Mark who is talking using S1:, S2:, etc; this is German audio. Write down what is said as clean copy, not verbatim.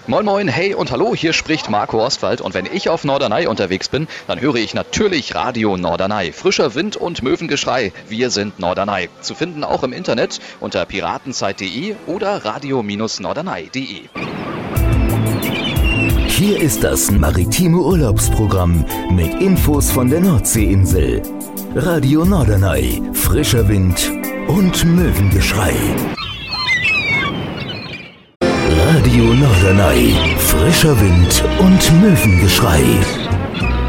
S1: Moin moin, hey und hallo, hier spricht Marco Ostwald und wenn ich auf Norderney unterwegs bin, dann höre ich natürlich Radio Norderney. Frischer Wind und Möwengeschrei, wir sind Norderney. Zu finden auch im Internet unter piratenzeit.de oder radio-norderney.de.
S2: Hier ist das maritime Urlaubsprogramm mit Infos von der Nordseeinsel. Radio Norderney, frischer Wind und Möwengeschrei. Radio Norderney, frischer Wind und Möwengeschrei.